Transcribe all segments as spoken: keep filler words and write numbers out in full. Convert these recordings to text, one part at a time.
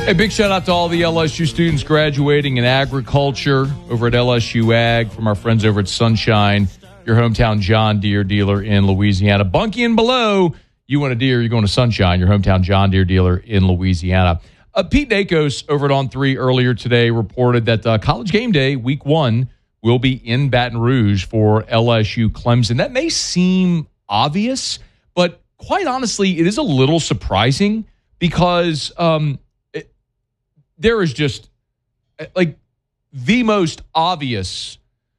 Hey, big shout out to all the L S U students graduating in agriculture over at L S U Ag from our friends over at Sunshine, your hometown John Deere dealer in Louisiana. Bunky and below, you want a deer, you're going to Sunshine, your hometown John Deere dealer in Louisiana. Uh, Pete Nakos over at On three earlier today reported that uh, College Game Day, week one, will be in Baton Rouge for L S U Clemson. That may seem obvious, but quite honestly, it is a little surprising because um, it, there is just like the most obvious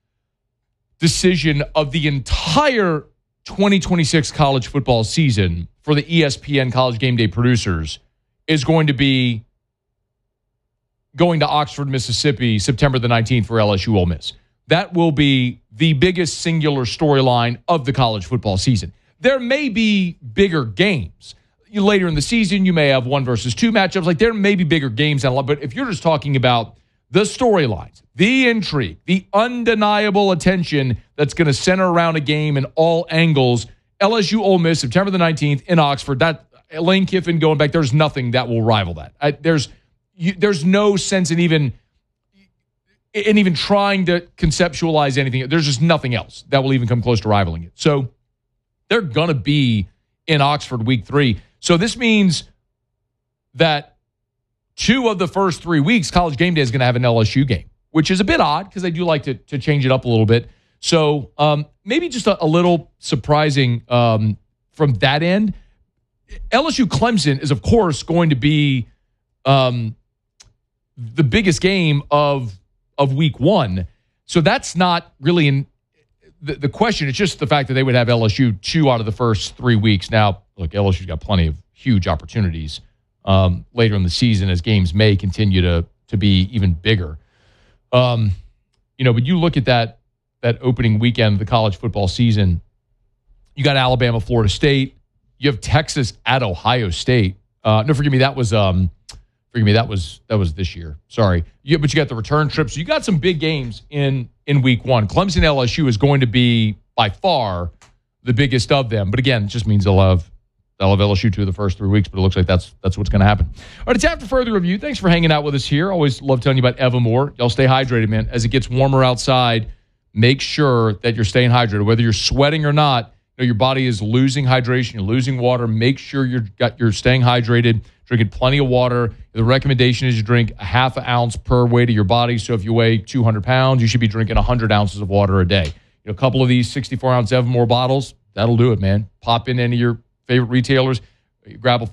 decision of the entire twenty twenty-six college football season for the E S P N College Game Day producers is going to be going to Oxford, Mississippi, September the nineteenth for L S U Ole Miss. That will be the biggest singular storyline of the college football season. There may be bigger games. You, later in the season, you may have one versus two matchups. Like there may be bigger games, than a lot, but if you're just talking about the storylines, the intrigue, the undeniable attention that's going to center around a game in all angles, L S U Ole Miss, September the nineteenth in Oxford, that Lane Kiffin going back, there's nothing that will rival that. I, there's you, there's no sense in even in even trying to conceptualize anything. There's just nothing else that will even come close to rivaling it. So they're going to be in Oxford week three. So this means that two of the first three weeks, College Game Day is going to have an L S U game, which is a bit odd because they do like to, to change it up a little bit. So um, maybe just a, a little surprising um, from that end. L S U Clemson is, of course, going to be um, the biggest game of of week one. So that's not really in the, the question. It's just the fact that they would have L S U two out of the first three weeks. Now, look, L S U's got plenty of huge opportunities um, later in the season as games may continue to to be even bigger. Um, you know, but you look at that that opening weekend of the college football season, you got Alabama, Florida State. You have Texas at Ohio State. Uh, no, forgive me, that was um, forgive me, that was that was this year. Sorry, you, but you got the return trip. So you got some big games in in week one. Clemson L S U is going to be by far the biggest of them. But again, it just means they'll have they'll have L S U two of the first three weeks. But it looks like that's that's what's going to happen. All right, it's after further review. Thanks for hanging out with us here. Always love telling you about Evermore. Y'all stay hydrated, man. As it gets warmer outside, make sure that you're staying hydrated, whether you're sweating or not. You know, your body is losing hydration, you're losing water. Make sure you're got you're staying hydrated, drinking plenty of water. The recommendation is you drink a half an ounce per weight of your body. So if you weigh two hundred pounds, you should be drinking one hundred ounces of water a day. You know, a couple of these sixty-four ounce Evermore bottles, that'll do it, man. Pop in any of your favorite retailers, grab a